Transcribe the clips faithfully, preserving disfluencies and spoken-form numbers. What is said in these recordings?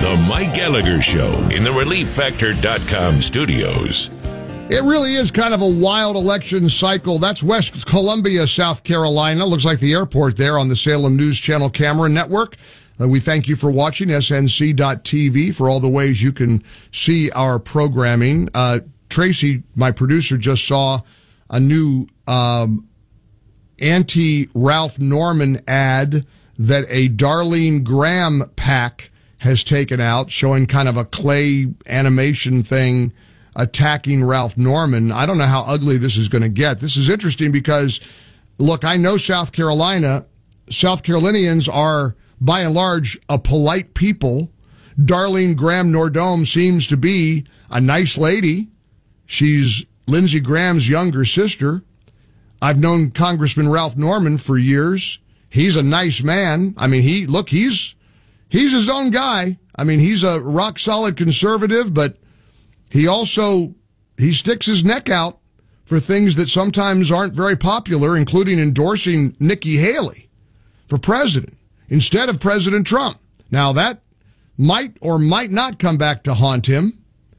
The Mike Gallagher Show in the Relief Factor dot com studios. It really is kind of a wild election cycle. That's West Columbia, South Carolina. Looks like the airport there on the Salem News Channel camera network. Uh, we thank you for watching S N C dot T V for all the ways you can see our programming. Uh, Tracy, my producer, just saw a new um, anti-Ralph Norman ad that a Darlene Graham PAC has taken out, showing kind of a clay animation thing attacking Ralph Norman. I don't know how ugly this is going to get. This is interesting because, look, I know South Carolina. South Carolinians are, by and large, a polite people. Darlene Graham Nordome seems to be a nice lady. She's Lindsey Graham's younger sister. I've known Congressman Ralph Norman for years. He's a nice man. I mean, he, look, he's, he's his own guy. I mean, he's a rock solid conservative, but he also, he sticks his neck out for things that sometimes aren't very popular, including endorsing Nikki Haley for president instead of President Trump. Now, that might or might not come back to haunt him.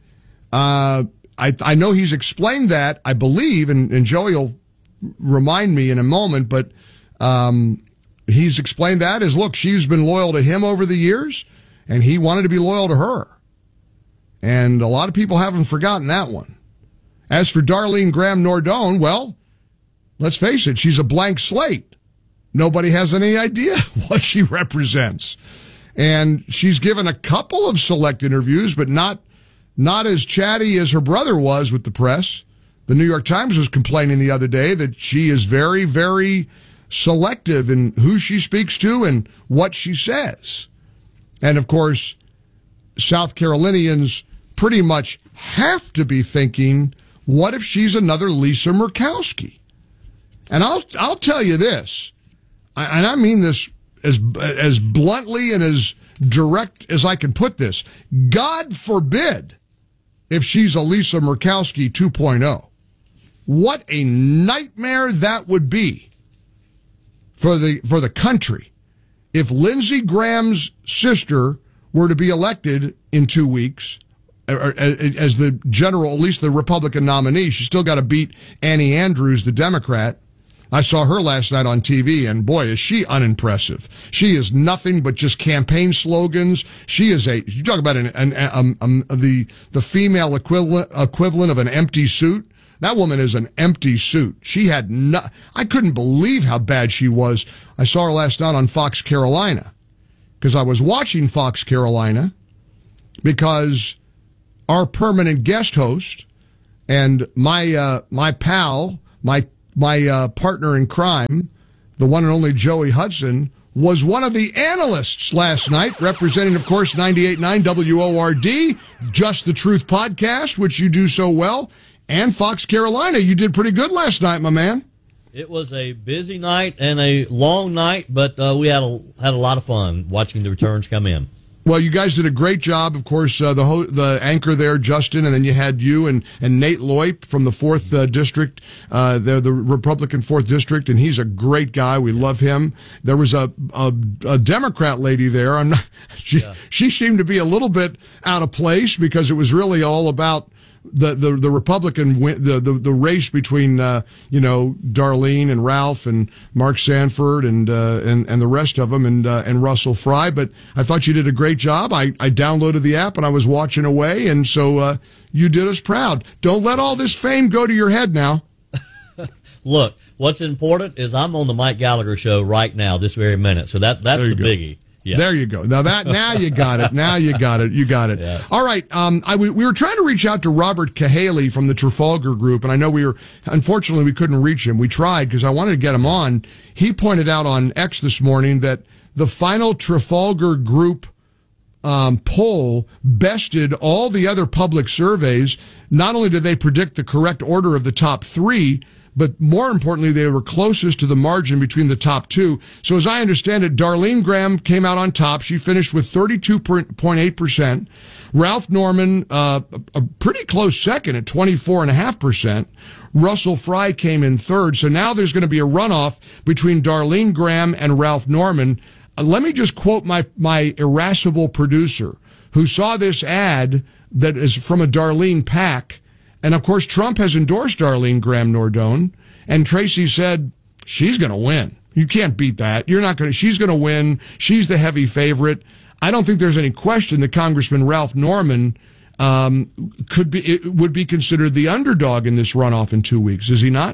Uh, I, I know he's explained that, I believe, and, and Joey will remind me in a moment, but um, he's explained that as, look, she's been loyal to him over the years, and he wanted to be loyal to her. And a lot of people haven't forgotten that one. As for Darlene Graham Nordome, well, let's face it, she's a blank slate. Nobody has any idea what she represents. And she's given a couple of select interviews, but not not as chatty as her brother was with the press. The New York Times was complaining the other day that she is very, very selective in who she speaks to and what she says. And, of course, South Carolinians pretty much have to be thinking, what if she's another Lisa Murkowski? And I'll I'll tell you this, and I mean this as as bluntly and as direct as I can put this. God forbid if she's a Lisa Murkowski two point oh. What a nightmare that would be for the for the country if Lindsey Graham's sister were to be elected in two weeks as the general, at least the Republican nominee. She's still got to beat Annie Andrews, the Democrat. I saw her last night on T V, and boy, is she unimpressive. She is nothing but just campaign slogans. She is a, you talk about an, an, um, um, the, the female equivalent, equivalent of an empty suit. That woman is an empty suit. She had no, I couldn't believe how bad she was. I saw her last night on Fox Carolina because I was watching Fox Carolina because our permanent guest host and my, uh, my pal, my My uh, partner in crime, the one and only Joey Hudson, was one of the analysts last night, representing, of course, ninety-eight point nine W O R D, Just the Truth podcast, which you do so well, and Fox Carolina. You did pretty good last night, my man. It was a busy night and a long night, but uh, we had a, had a lot of fun watching the returns come in. Well, you guys did a great job. Of course, uh, the ho- the anchor there, Justin, and then you had you and, and Nate Loip from the fourth uh, District. Uh, they're the Republican fourth District, and he's a great guy. We love him. There was a a, a Democrat lady there. I'm not, she, yeah. she seemed to be a little bit out of place because it was really all about the the, the Republican win, the, the the race between uh, you know Darlene and Ralph and Mark Sanford and uh, and and the rest of them and uh, and Russell Fry. But I thought you did a great job. I, I downloaded the app and I was watching away, and so uh, you did us proud. Don't let all this fame go to your head now. Look, what's important is I'm on the Mike Gallagher Show right now, this very minute. So that that's the go. biggie. Yeah. There you go. Now that, now you got it. Now you got it. You got it. Yeah. All right. Um, I, we, we were trying to reach out to Robert Cahaly from the Trafalgar Group, and I know we were, unfortunately, we couldn't reach him. We tried because I wanted to get him on. He pointed out on X this morning that the final Trafalgar Group um, poll bested all the other public surveys. Not only did they predict the correct order of the top three, but more importantly, they were closest to the margin between the top two. So as I understand it, Darlene Graham came out on top. She finished with thirty-two point eight percent. Ralph Norman, uh, a pretty close second at twenty-four point five percent. Russell Fry came in third. So now there's going to be a runoff between Darlene Graham and Ralph Norman. Uh, let me just quote my, my irascible producer, who saw this ad that is from a Darlene PAC. And, of course, Trump has endorsed Darlene Graham Nordone. And Tracy said, she's going to win. You can't beat that. You're not going to. She's going to win. She's the heavy favorite. I don't think there's any question that Congressman Ralph Norman um, could be it would be considered the underdog in this runoff in two weeks. Is he not?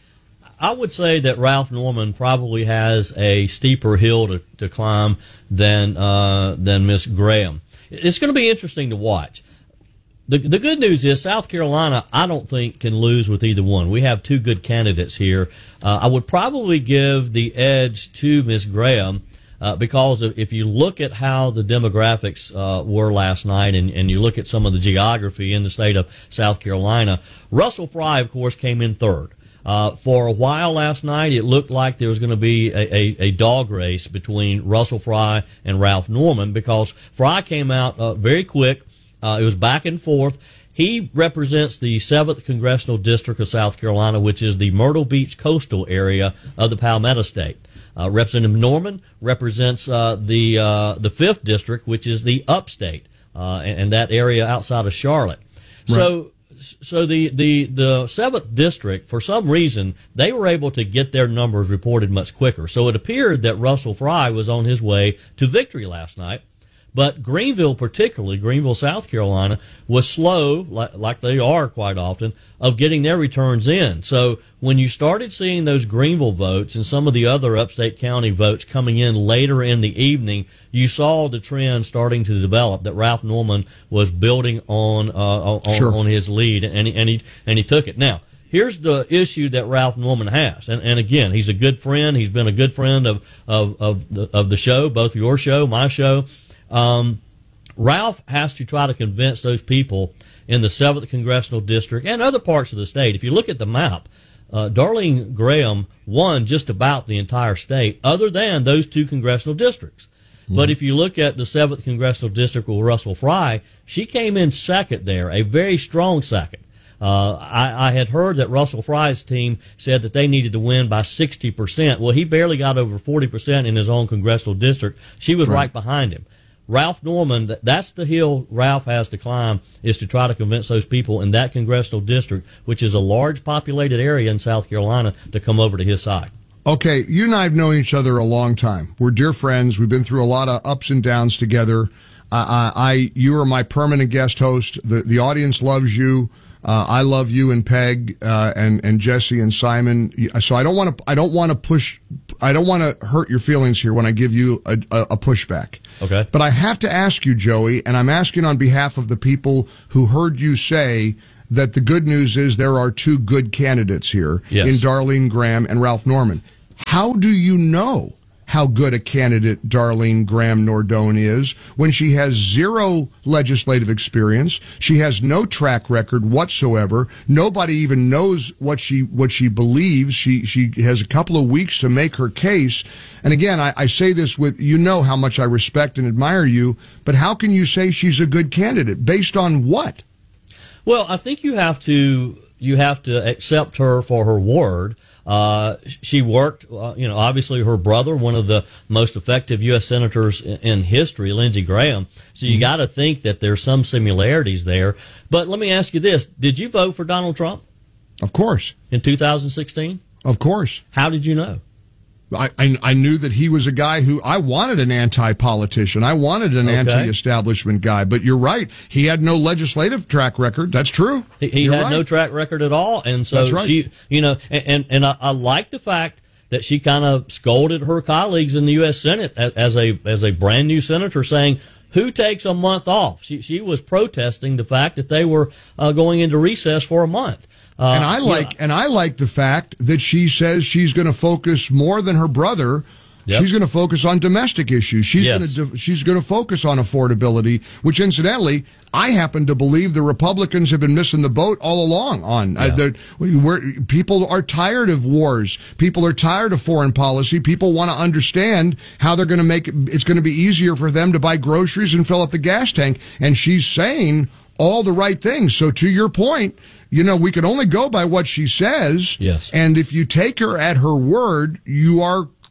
I would say that Ralph Norman probably has a steeper hill to, to climb than uh, than Miss Graham. It's going to be interesting to watch. The the good news is South Carolina, I don't think, can lose with either one. We have two good candidates here. Uh, I would probably give the edge to Miss Graham uh, because if you look at how the demographics uh, were last night and, and you look at some of the geography in the state of South Carolina, Russell Fry, of course, came in third. Uh, for a while last night, it looked like there was going to be a, a, a dog race between Russell Fry and Ralph Norman because Fry came out uh, very quick. Uh, it was back and forth. He represents the seventh Congressional District of South Carolina, which is the Myrtle Beach coastal area of the Palmetto State. Uh, Representative Norman represents uh, the uh, the fifth District, which is the upstate, uh, and, and that area outside of Charlotte. Right. So so the, the, the seventh District, for some reason, they were able to get their numbers reported much quicker. So it appeared that Russell Fry was on his way to victory last night. But Greenville, particularly, Greenville, South Carolina, was slow, like, like they are quite often, of getting their returns in. So when you started seeing those Greenville votes and some of the other upstate county votes coming in later in the evening, you saw the trend starting to develop that Ralph Norman was building on uh, on, sure. on his lead, and he, and he and he took it. Now, here's the issue that Ralph Norman has, and, and again, he's a good friend. He's been a good friend of of of the, of the show, both your show, my show. Um, Ralph has to try to convince those people in the seventh Congressional District and other parts of the state. If you look at the map, uh, Darlene Graham won just about the entire state, other than those two congressional districts. Mm-hmm. But if you look at the seventh Congressional District with Russell Fry, she came in second there, a very strong second. Uh, I, I had heard that Russell Fry's team said that they needed to win by sixty percent. Well, he barely got over forty percent in his own congressional district. She was right, right behind him. Ralph Norman, that's the hill Ralph has to climb, is to try to convince those people in that congressional district, which is a large populated area in South Carolina, to come over to his side. Okay, you and I have known each other a long time. We're dear friends. We've been through a lot of ups and downs together. Uh, I, I, you are my permanent guest host. The, the audience loves you. Uh, I love you and Peg uh, and and Jesse and Simon. So I don't want to. I don't want to push. I don't want to hurt your feelings here when I give you a, a, a pushback. Okay. But I have to ask you, Joey, and I'm asking on behalf of the people who heard you say that the good news is there are two good candidates here yes. in Darlene Graham and Ralph Norman. How do you know how good a candidate Darlene Graham Nordone is when she has zero legislative experience? She has no track record whatsoever. Nobody even knows what she what she believes. She she has a couple of weeks to make her case. And again, I, I say this with, you know how much I respect and admire you, but how can you say she's a good candidate? Based on what? Well, I think you have to you have to accept her for her word. Uh, she worked, uh, you know, obviously her brother, one of the most effective U S senators in, in history, Lindsey Graham. So you mm-hmm. got to think that there's some similarities there. But let me ask you this. Did you vote for Donald Trump? Of course. In two thousand sixteen? Of course. How did you know? I, I, I knew that he was a guy who, I wanted an anti-politician. I wanted an okay. anti-establishment guy. But you're right. He had no legislative track record. That's true. He, he had right. no track record at all. And so That's right. she, you know, and, and, and I, I like the fact that she kind of scolded her colleagues in the U S Senate as a, as a brand new senator, saying, who takes a month off? She, she was protesting the fact that they were uh, going into recess for a month. Uh, and I like, yeah. and I like the fact that she says she's going to focus more than her brother. Yep. She's going to focus on domestic issues. She's yes. going to she's going to focus on affordability, which incidentally, I happen to believe the Republicans have been missing the boat all along on. Yeah. Uh, where people are tired of wars. People are tired of foreign policy. People want to understand how they're going to make it, it's going to be easier for them to buy groceries and fill up the gas tank. And she's saying all the right things. So to your point, you know, we can only go by what she says. Yes. And if you take her at her word, you are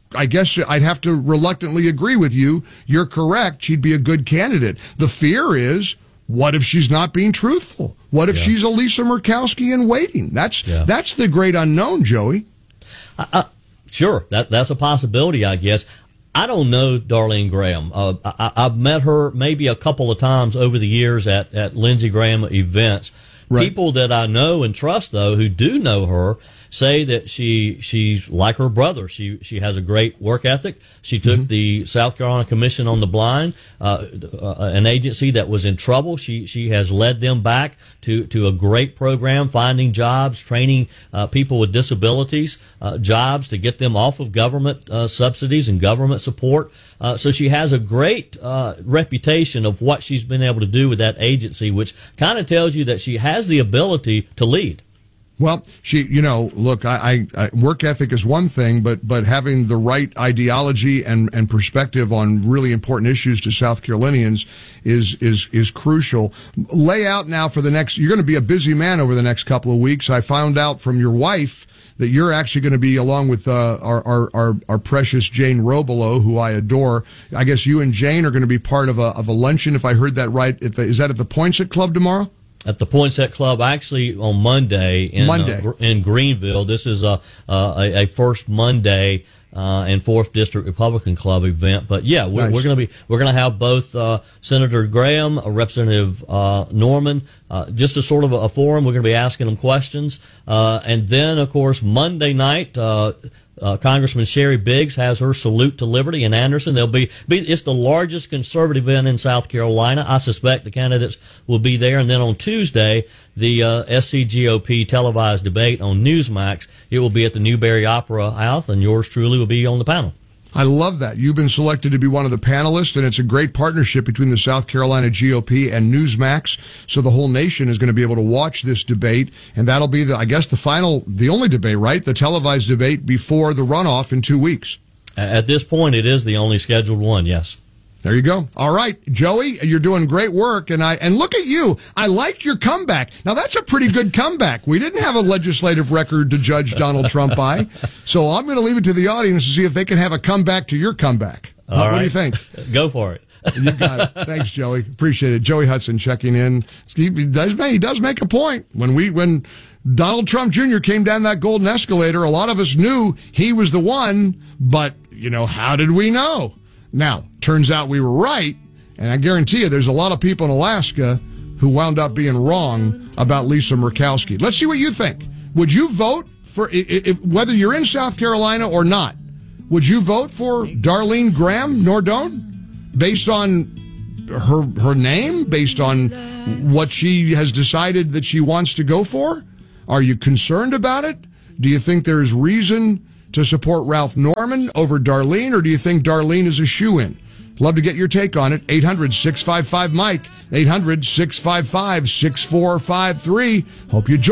I guess I'd have to reluctantly agree with you. You're correct. She'd be a good candidate. The fear is, what if she's not being truthful? What if yeah. she's a Lisa Murkowski in waiting? That's yeah. that's the great unknown, Joey. Uh, uh, sure, that that's a possibility, I guess. I don't know Darlene Graham. Uh, I, I've met her maybe a couple of times over the years at, at Lindsey Graham events. Right. People that I know and trust, though, who do know her, say that she she's like her brother. She she has a great work ethic. She took mm-hmm. the South Carolina Commission on the Blind, uh, uh, an agency that was in trouble. She she has led them back to, to a great program, finding jobs, training uh, people with disabilities, uh, jobs to get them off of government uh, subsidies and government support. Uh, so she has a great uh, reputation of what she's been able to do with that agency, which kind of tells you that she has the ability to lead. Well, she, you know, look, I, I, work ethic is one thing, but but having the right ideology and, and perspective on really important issues to South Carolinians is is is crucial. Lay out now for the next. You're going to be a busy man over the next couple of weeks. I found out from your wife that you're actually going to be, along with uh, our, our our our precious Jane Robelo, who I adore. I guess you and Jane are going to be part of a of a luncheon, if I heard that right. At the, is that at the Poinsett Club tomorrow? At the Poinsett Club, actually on Monday in Monday. Uh, in Greenville. This is a a, a first Monday uh, and fourth District Republican Club event. But yeah, we're, nice. we're going to be we're going to have both uh, Senator Graham, uh, Representative uh, Norman, uh, just a sort of a, a forum. We're going to be asking them questions, uh, and then of course Monday night. Uh, Uh, Congressman Sherry Biggs has her Salute to Liberty in Anderson. They'll be, be it's the largest conservative event in South Carolina. I suspect the candidates will be there. And then on Tuesday, the uh, S C G O P televised debate on Newsmax. It will be at the Newberry Opera House, and yours truly will be on the panel. I love that. You've been selected to be one of the panelists, and it's a great partnership between the South Carolina G O P and Newsmax. So the whole nation is going to be able to watch this debate, and that'll be, the, I guess, the final, the only debate, right? The televised debate before the runoff in two weeks. At this point, it is the only scheduled one, yes. There you go. All right, Joey, you're doing great work, and I and look at you. I like your comeback. Now that's a pretty good comeback. We didn't have a legislative record to judge Donald Trump by, so I'm going to leave it to the audience to see if they can have a comeback to your comeback. All uh, right. What do you think? Go for it. You got it. Thanks, Joey. Appreciate it. Joey Hudson checking in. He does he does make a point. When we when Donald Trump Junior came down that golden escalator, a lot of us knew he was the one, but you know, how did we know? Now, turns out we were right, and I guarantee you there's a lot of people in Alaska who wound up being wrong about Lisa Murkowski. Let's see what you think. Would you vote for, if, whether you're in South Carolina or not, would you vote for Darlene Graham Nordone based on her her name, based on what she has decided that she wants to go for? Are you concerned about it? Do you think there's reason to support Ralph Norman over Darlene, or do you think Darlene is a shoo-in? Love to get your take on it. eight hundred, six five five, Mike. eight hundred, six five five, six four five three. Hope you join.